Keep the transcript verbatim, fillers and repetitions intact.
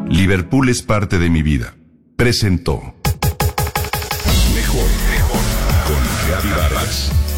Liverpool es parte de mi vida. Presentó. Mejor, mejor. Con Gaby Vargas.